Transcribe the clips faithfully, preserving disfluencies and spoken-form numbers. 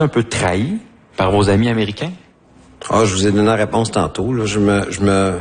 Un peu trahi par vos amis américains? Ah, je vous ai donné la réponse tantôt, là. Je me, je me...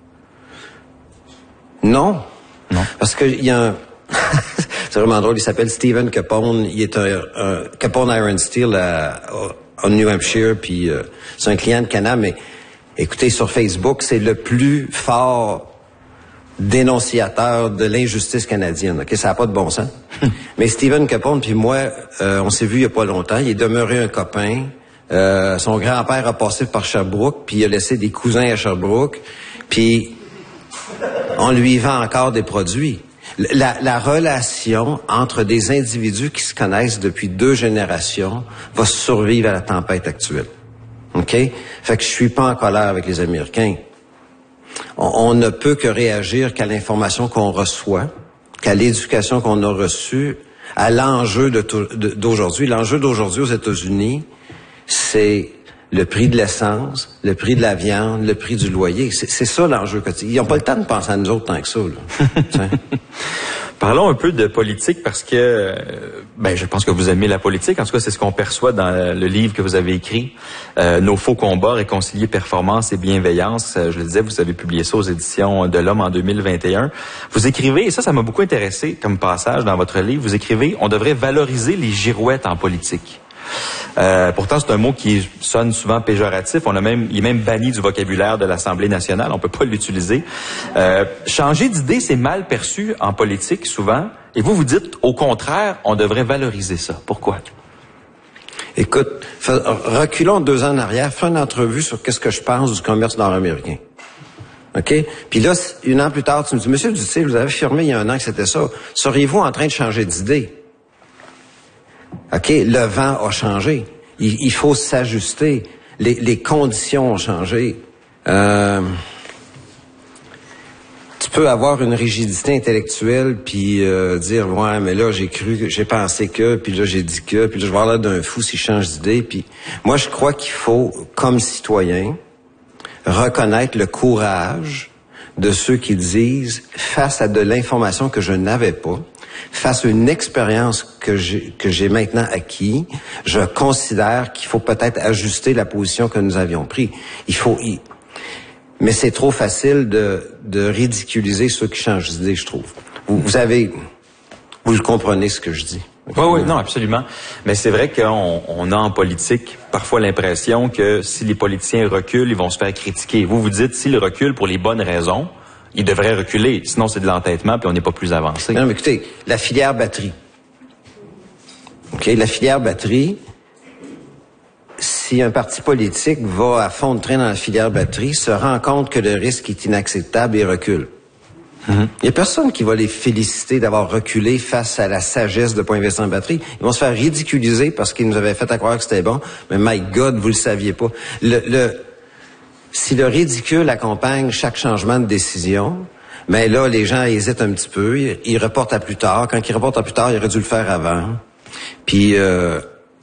Non. Non. Parce qu'il y a un... C'est vraiment drôle, il s'appelle Stephen Capone, il est un, un Capone Iron Steel à, en New Hampshire, puis euh, c'est un client de Canam, mais écoutez, sur Facebook, c'est le plus fort dénonciateur de l'injustice canadienne. Ok, ça n'a pas de bon sens. Mais Stephen Capone puis moi, euh, on s'est vu il y a pas longtemps, il est demeuré un copain. Euh, son grand-père a passé par Sherbrooke, puis il a laissé des cousins à Sherbrooke, puis on lui vend encore des produits. La, la relation entre des individus qui se connaissent depuis deux générations va survivre à la tempête actuelle. OK? Fait que je suis pas en colère avec les Américains. On, on ne peut que réagir qu'à l'information qu'on reçoit, qu'à l'éducation qu'on a reçue, à l'enjeu de de, d'aujourd'hui. L'enjeu d'aujourd'hui aux États-Unis, c'est le prix de l'essence, le prix de la viande, le prix du loyer. C'est, c'est ça l'enjeu quotidien. Ils n'ont pas le temps de penser à nous autres tant que ça, là. Parlons un peu de politique parce que, ben, je pense que vous aimez la politique. En tout cas, c'est ce qu'on perçoit dans le livre que vous avez écrit, euh, Nos faux combats, réconcilier performance et bienveillance. Je le disais, vous avez publié ça aux éditions de l'Homme en deux mille vingt et un. Vous écrivez, et ça, ça m'a beaucoup intéressé comme passage dans votre livre, vous écrivez, on devrait valoriser les girouettes en politique. Euh, pourtant, c'est un mot qui sonne souvent péjoratif. On a même, il est même banni du vocabulaire de l'Assemblée nationale. On peut pas l'utiliser. Euh, changer d'idée, c'est mal perçu en politique souvent. Et vous, vous dites, au contraire, on devrait valoriser ça. Pourquoi? Écoute, reculons deux ans en arrière. Fais une entrevue sur qu'est-ce que je pense du commerce nord-américain. OK? Puis là, un an plus tard, tu me dis, Monsieur Duthé, vous avez affirmé il y a un an que c'était ça. Seriez-vous en train de changer d'idée? OK, le vent a changé. Il, il faut s'ajuster. Les, les conditions ont changé. Euh, tu peux avoir une rigidité intellectuelle puis euh, dire ouais, mais là j'ai cru, j'ai pensé que, puis là j'ai dit que, puis là je vais avoir l'air d'un fou si je change d'idée. Puis moi je crois qu'il faut, comme citoyen, reconnaître le courage de ceux qui disent face à de l'information que je n'avais pas. Face à une expérience que j'ai, que j'ai maintenant acquis, je considère qu'il faut peut-être ajuster la position que nous avions prise. Il faut, y... mais c'est trop facile de, de ridiculiser ceux qui changent d'idée, je trouve. Vous, vous avez, vous le comprenez ce que je dis. Oui, oui, non, absolument. Mais c'est vrai qu'on on a en politique parfois l'impression que si les politiciens reculent, ils vont se faire critiquer. Vous, vous dites s'ils reculent pour les bonnes raisons, il devrait reculer, sinon c'est de l'entêtement puis on n'est pas plus avancé. Non, mais écoutez, la filière batterie. OK, la filière batterie, si un parti politique va à fond de train dans la filière batterie, se rend compte que le risque est inacceptable et recule. Mm-hmm. Il n'y a personne qui va les féliciter d'avoir reculé face à la sagesse de pas investir en batterie. Ils vont se faire ridiculiser parce qu'ils nous avaient fait à croire que c'était bon, mais my God, vous le saviez pas. Le... le Si le ridicule accompagne chaque changement de décision, mais là, les gens hésitent un petit peu, ils, ils reportent à plus tard. Quand ils reportent à plus tard, ils auraient dû le faire avant. Puis, euh,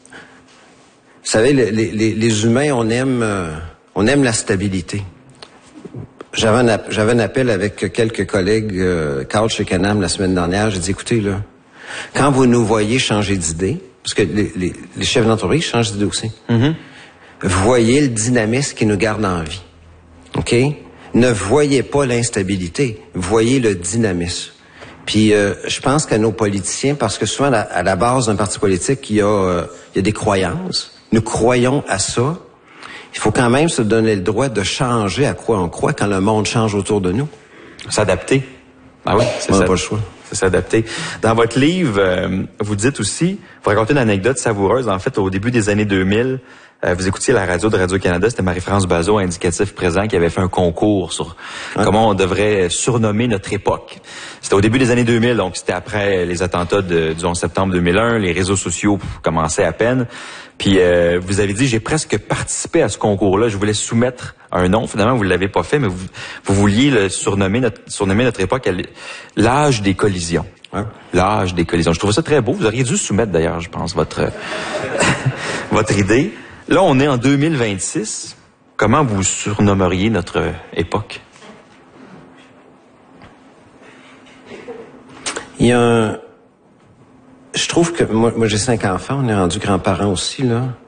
vous savez, les, les, les humains, on aime, euh, on aime la stabilité. J'avais un, j'avais un appel avec quelques collègues, euh, Carl chez Canam la semaine dernière. J'ai dit, écoutez, là, quand vous nous voyez changer d'idée, parce que les, les, les chefs d'entreprise changent d'idée aussi. Mm-hmm. Voyez le dynamisme qui nous garde en vie. OK? Ne voyez pas l'instabilité. Voyez le dynamisme. Puis, euh, je pense qu'à nos politiciens, parce que souvent, à la, à la base d'un parti politique, il y a, euh, il y a des croyances. Nous croyons à ça. Il faut quand même se donner le droit de changer à quoi on croit quand le monde change autour de nous. S'adapter. Ah oui, c'est on ça. n'a pas le choix. C'est s'adapter. Dans votre livre, euh, vous dites aussi, vous racontez une anecdote savoureuse. En fait, au début des années deux mille, euh, vous écoutiez la radio de Radio-Canada, c'était Marie-France Bazot, indicatif présent, qui avait fait un concours sur hein? comment on devrait surnommer notre époque. C'était au début des années deux mille, donc c'était après les attentats de, du onze septembre deux mille un, les réseaux sociaux commençaient à peine. Puis euh, vous avez dit, j'ai presque participé à ce concours-là, je voulais soumettre un nom. Finalement, vous ne l'avez pas fait, mais vous, vous vouliez le surnommer, notre, surnommer notre époque l'âge des collisions. Hein? L'âge des collisions. Je trouve ça très beau. Vous auriez dû soumettre d'ailleurs, je pense, votre votre idée. Là, on est en deux mille vingt-six. Comment vous surnommeriez notre époque? Il y a un... Je trouve que... Moi, moi j'ai cinq enfants, on est rendus grands-parents aussi, là.